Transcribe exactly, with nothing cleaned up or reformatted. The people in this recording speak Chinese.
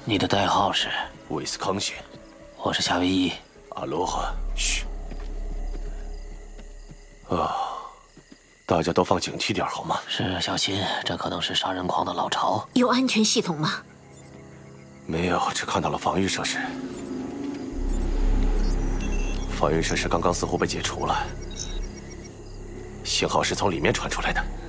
你的代号是？ 威斯康星。 我是夏威夷。 阿罗哈。嘘。啊，大家都放警惕点好吗？ 是，小心，这可能是杀人狂的老巢。 有安全系统吗？ 没有，只看到了防御设施。防御设施刚刚似乎被解除了，信号是从里面传出来的。